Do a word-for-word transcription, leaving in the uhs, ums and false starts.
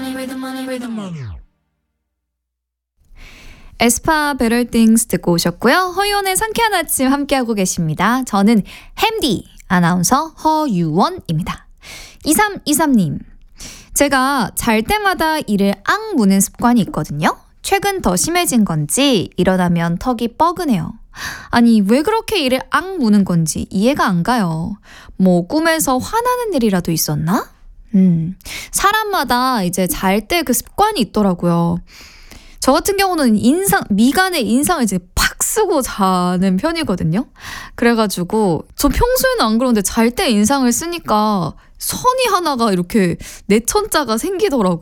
에스파 Better Things 듣고 오셨고요. 허유원의 상쾌한 아침 함께하고 계십니다. 저는 햄디 아나운서 허유원입니다. 이삼이삼님, 제가 잘 때마다 이를 앙 무는 습관이 있거든요. 최근 더 심해진 건지 일어나면 턱이 뻐근해요. 아니 왜 그렇게 이를 앙 무는 건지 이해가 안 가요. 뭐 꿈에서 화나는 일이라도 있었나? 음, 사람마다 이제 잘 때 그 습관이 있더라고요. 저 같은 경우는 인상, 미간에 인상을 이제 팍 쓰고 자는 편이거든요. 그래가지고 저 평소에는 안 그러는데 잘 때 인상을 쓰니까 선이 하나가 이렇게 내천자가 생기더라고요.